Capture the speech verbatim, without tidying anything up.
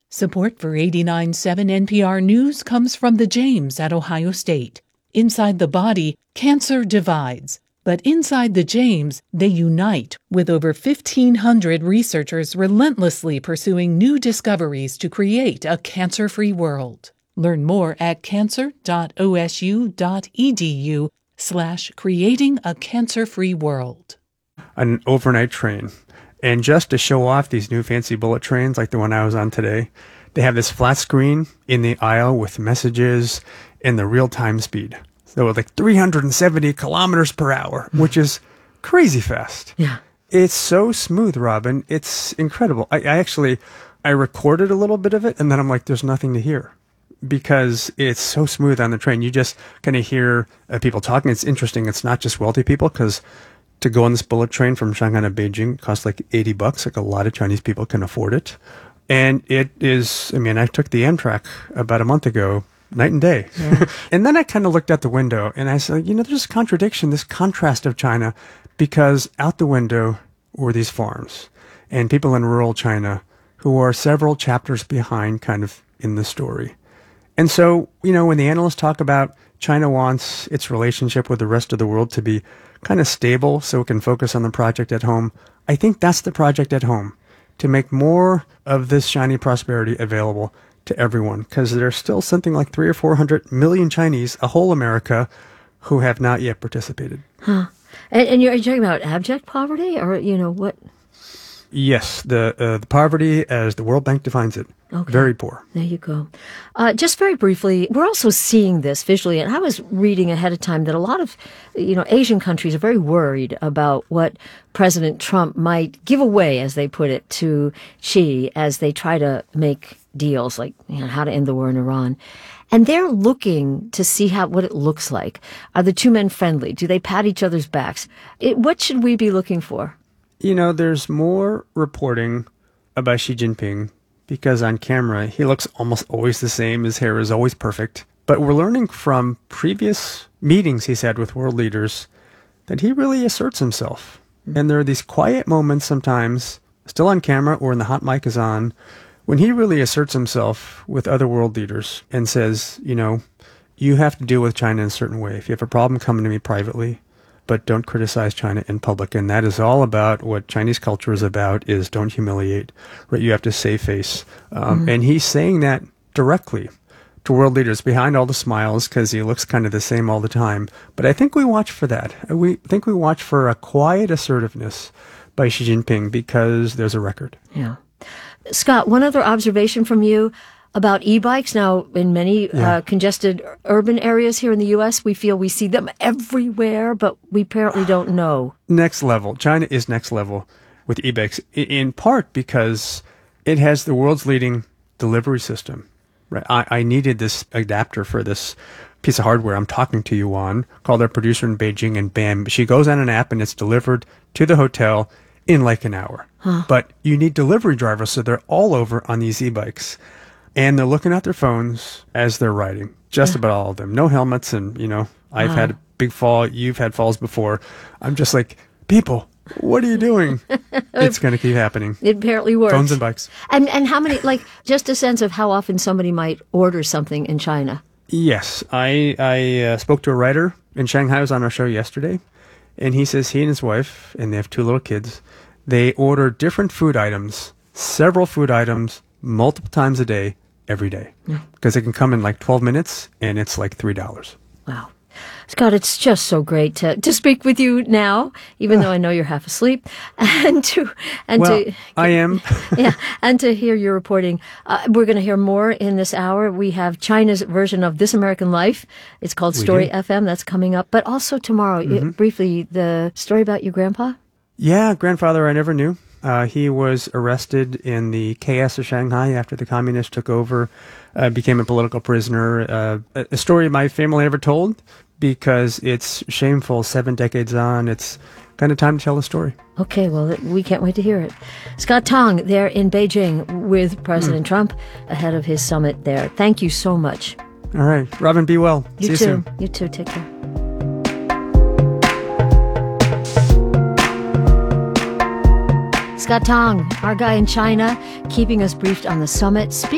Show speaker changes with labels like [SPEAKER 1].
[SPEAKER 1] Support for eighty-nine point seven N P R News comes from the James at Ohio State. Inside the body, cancer divides. But inside the James, they unite, with over fifteen hundred researchers relentlessly pursuing new discoveries to create a cancer-free world. Learn more at cancer.osu.edu slash creating a cancer-free world.
[SPEAKER 2] An overnight train. And just to show off these new fancy bullet trains like the one I was on today, they have this flat screen in the aisle with messages and the real-time speed. So like three hundred seventy kilometers per hour, which is crazy fast.
[SPEAKER 3] Yeah.
[SPEAKER 2] It's so smooth, Robin. It's incredible. I, I actually, I recorded a little bit of it, and then I'm like, there's nothing to hear. Because it's so smooth on the train. You just kind of hear uh, people talking. It's interesting. It's not just wealthy people, because to go on this bullet train from Shanghai to Beijing costs like eighty bucks. Like a lot of Chinese people can afford it. And it is, I mean, I took the Amtrak about a month ago, night and day. Yeah. And then I kind of looked out the window and I said, you know, there's this contradiction, this contrast of China, because out the window were these farms and people in rural China who are several chapters behind kind of in the story. And so, you know, when the analysts talk about China wants its relationship with the rest of the world to be kind of stable so it can focus on the project at home, I think that's the project at home, to make more of this shiny prosperity available to everyone, because there's still something like three or four hundred million Chinese, a whole America, who have not yet participated.
[SPEAKER 3] Huh. And, and you're, are you talking about abject poverty, or, you know, what?
[SPEAKER 2] Yes, the uh, the poverty as the World Bank defines it.
[SPEAKER 3] Okay.
[SPEAKER 2] Very poor.
[SPEAKER 3] There you go. Uh, just very briefly, we're also seeing this visually, and I was reading ahead of time that a lot of, you know, Asian countries are very worried about what President Trump might give away, as they put it, to Xi as they try to make deals like, you know, how to end the war in Iran. And they're looking to see how what it looks like. Are the two men friendly? Do they pat each other's backs? It, what should we be looking for?
[SPEAKER 2] You know, there's more reporting about Xi Jinping because on camera, he looks almost always the same. His hair is always perfect. But we're learning from previous meetings he's had with world leaders that he really asserts himself. Mm-hmm. And there are these quiet moments sometimes, still on camera or when the hot mic is on, when he really asserts himself with other world leaders and says, you know, you have to deal with China in a certain way. If you have a problem, come to me privately, but don't criticize China in public. And that is all about what Chinese culture is about, is don't humiliate, right? You have to save face. Um, mm-hmm. And he's saying that directly to world leaders behind all the smiles, because he looks kind of the same all the time. But I think we watch for that. We think we watch for a quiet assertiveness by Xi Jinping because there's a record.
[SPEAKER 3] Yeah. Scott, one other observation from you about e-bikes. Now, in many yeah. uh, congested urban areas here in the U S, we feel we see them everywhere, but we apparently don't know.
[SPEAKER 2] Next level. China is next level with e-bikes, in part because it has the world's leading delivery system. Right? I, I needed this adapter for this piece of hardware I'm talking to you on, called our producer in Beijing, and bam, she goes on an app and it's delivered to the hotel in like an hour. Huh. But you need delivery drivers, so they're all over on these e-bikes. And they're looking at their phones as they're riding. Just yeah. about all of them. No helmets. And, you know, I've wow. had a big fall. You've had falls before. I'm just like, people, what are you doing? It's going to keep happening.
[SPEAKER 3] It apparently works.
[SPEAKER 2] Phones and bikes.
[SPEAKER 3] And and how many, like, just a sense of how often somebody might order something in China.
[SPEAKER 2] Yes. I, I uh, spoke to a writer in Shanghai. I was on our show yesterday. And he says he and his wife, and they have two little kids, they order different food items, several food items, multiple times a day, every day. Yeah. Because it can come in like twelve minutes, and it's like three dollars.
[SPEAKER 3] Wow. Scott, it's just so great to, to speak with you now, even though I know you're half asleep, and to and
[SPEAKER 2] well,
[SPEAKER 3] to
[SPEAKER 2] I am.
[SPEAKER 3] yeah, and to hear your reporting. Uh, we're going to hear more in this hour. We have China's version of This American Life. It's called we Story do. F M. That's coming up. But also tomorrow, mm-hmm. you, briefly, the story about your grandpa. Yeah,
[SPEAKER 2] grandfather I never knew. Uh, he was arrested in the chaos of Shanghai after the communists took over, uh, became a political prisoner. Uh, a, a story my family never told because it's shameful. Seven decades on, it's kind of time to tell the story.
[SPEAKER 3] Okay, well, we can't wait to hear it. Scott Tong there in Beijing with President mm. Trump ahead of his summit there. Thank you so much.
[SPEAKER 2] All right. Robin, be well.
[SPEAKER 3] You
[SPEAKER 2] See you
[SPEAKER 3] too.
[SPEAKER 2] soon.
[SPEAKER 3] You too. Take care. Scott Tong, our guy in China, keeping us briefed on the summit. Speak